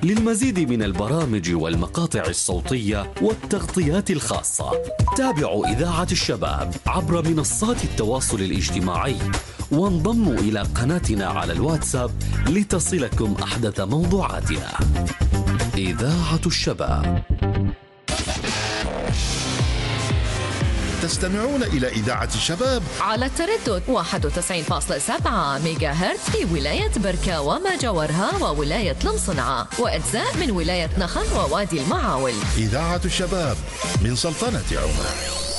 للمزيد من البرامج والمقاطع الصوتية والتغطيات الخاصة تابعوا إذاعة الشباب عبر منصات التواصل الاجتماعي، وانضموا إلى قناتنا على الواتساب لتصلكم أحدث موضوعاتنا. إذاعة الشباب. تستمعون إلى إذاعة الشباب على التردد 91.7 ميجا هرتز في ولاية بركة وما جاورها وولاية المصنعة وأجزاء من ولاية نخل ووادي المعاول. إذاعة الشباب من سلطنة عمان.